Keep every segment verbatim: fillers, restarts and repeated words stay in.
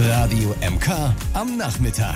Radio M K am Nachmittag.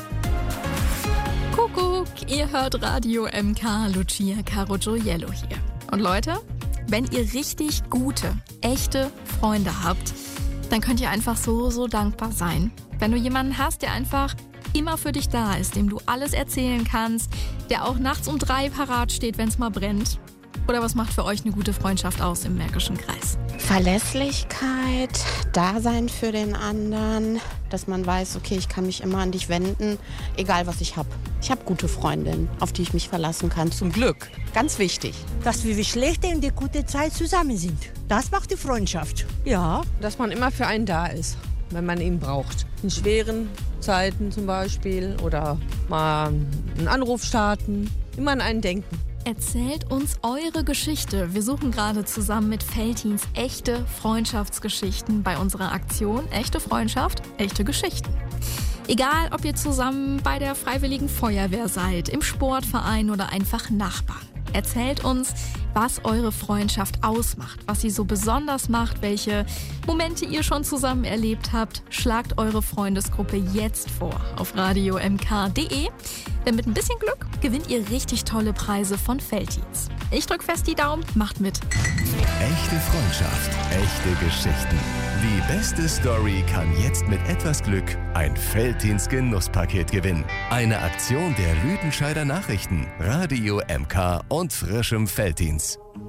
Kuckuck, ihr hört Radio M K, Lucia Caro Gioiello hier. Und Leute, wenn ihr richtig gute, echte Freunde habt, dann könnt ihr einfach so, so dankbar sein. Wenn du jemanden hast, der einfach immer für dich da ist, dem du alles erzählen kannst, der auch nachts um drei parat steht, wenn es mal brennt. Oder was macht für euch eine gute Freundschaft aus im Märkischen Kreis? Verlässlichkeit, Dasein für den anderen, dass man weiß, okay, ich kann mich immer an dich wenden, egal was ich habe. Ich habe gute Freundinnen, auf die ich mich verlassen kann, zum Glück. Ganz wichtig. Dass wir die schlechte und die gute Zeit zusammen sind. Das macht die Freundschaft. Ja. Dass man immer für einen da ist, wenn man ihn braucht. In schweren Zeiten zum Beispiel oder mal einen Anruf starten, immer an einen denken. Erzählt uns eure Geschichte. Wir suchen gerade zusammen mit Veltins echte Freundschaftsgeschichten bei unserer Aktion Echte Freundschaft, echte Geschichten. Egal, ob ihr zusammen bei der Freiwilligen Feuerwehr seid, im Sportverein oder einfach Nachbarn. Erzählt uns, was eure Freundschaft ausmacht, was sie so besonders macht, welche Momente ihr schon zusammen erlebt habt. Schlagt eure Freundesgruppe jetzt vor auf radio m k punkt d e, denn mit ein bisschen Glück gewinnt ihr richtig tolle Preise von Veltins. Ich drück fest die Daumen, macht mit. Echte Freundschaft, echte Geschichten. Die beste Story kann jetzt mit etwas Glück ein Veltins Genusspaket gewinnen. Eine Aktion der Lüdenscheider Nachrichten, Radio M K und frischem Veltins.